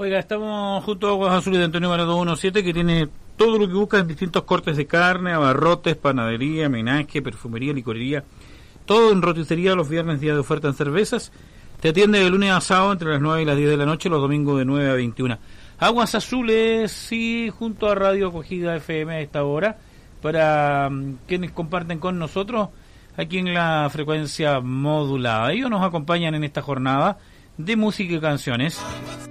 Oiga, estamos junto a Aguas Azules de Antonio Maradó 17, que tiene todo lo que busca en distintos cortes de carne, abarrotes, panadería, menaje, perfumería, licorería, todo en roticería los viernes, día de oferta en cervezas. Te atiende de lunes a sábado entre las 9 y las 10 de la noche, los domingos de 9 a 21. Aguas Azules, sí, junto a Radio Acogida FM a esta hora, para quienes comparten con nosotros aquí en la frecuencia modulada. Ellos nos acompañan en esta jornada de música y canciones.